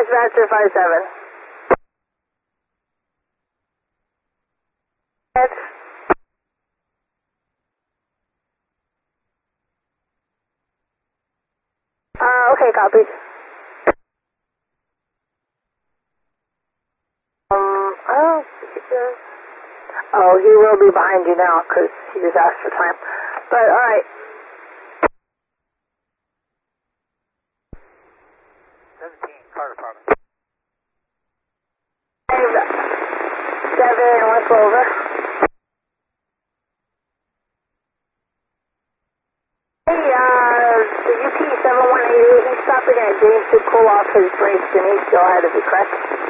Dispatcher 57. Okay, copy. Oh, he will be behind you now because he just asked for time. But, alright. 17, car department. 7, West over. Hey, the UP 7188, he's stopping at James to cool off his brakes and he's still ahead of you, correct?